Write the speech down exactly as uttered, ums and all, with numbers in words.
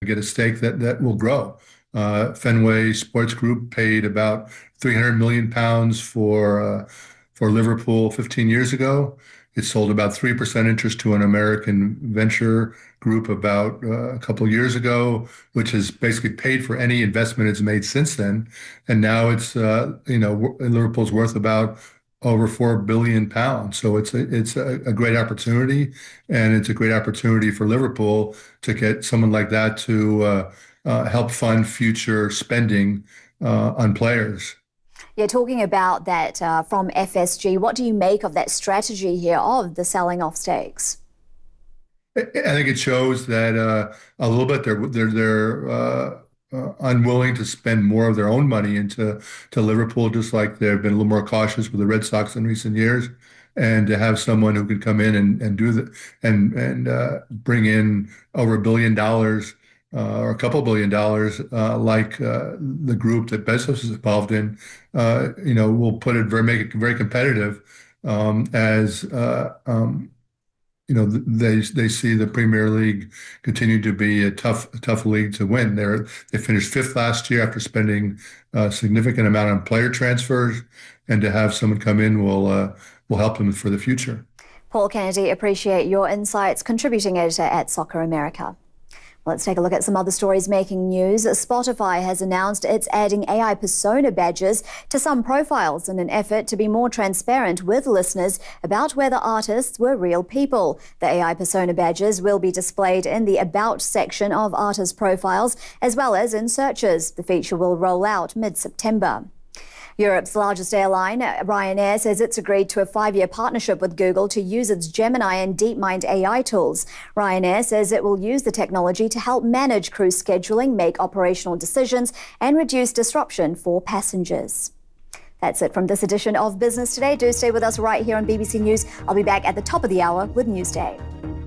get a stake that that will grow. Uh, Fenway Sports Group paid about three hundred million pounds for uh, for Liverpool fifteen years ago. It sold about three percent interest to an American venture group about uh, a couple of years ago, which has basically paid for any investment it's made since then. And now it's, uh, you know, Liverpool's worth about over four billion pounds. So it's a, it's a, a great opportunity, and it's a great opportunity for Liverpool to get someone like that to uh, uh, help fund future spending uh, on players. Yeah, talking about that uh, from F S G, what do you make of that strategy here of the selling off stakes? I think it shows that uh, a little bit they're they're they're uh, uh, unwilling to spend more of their own money into to Liverpool, just like they've been a little more cautious with the Red Sox in recent years. And to have someone who can come in and, and do the and and uh, bring in over a billion dollars uh, or a couple billion dollars, uh, like uh, the group that Bezos is involved in, uh, you know, will put it very make it very competitive um, as. Uh, um, you know, they they see the Premier League continue to be a tough a tough league to win. They're they finished fifth last year after spending a significant amount on player transfers, and to have someone come in will uh, will help them for the future. Paul Kennedy, appreciate your insights, contributing editor at Soccer America. Let's take a look at some other stories making news. Spotify has announced it's adding A I persona badges to some profiles in an effort to be more transparent with listeners about whether artists were real people. The A I persona badges will be displayed in the About section of artist profiles, as well as in searches. The feature will roll out mid-September. Europe's largest airline, Ryanair, says it's agreed to a five-year partnership with Google to use its Gemini and DeepMind A I tools. Ryanair says it will use the technology to help manage crew scheduling, make operational decisions, and reduce disruption for passengers. That's it from this edition of Business Today. Do stay with us right here on B B C News. I'll be back at the top of the hour with Newsday.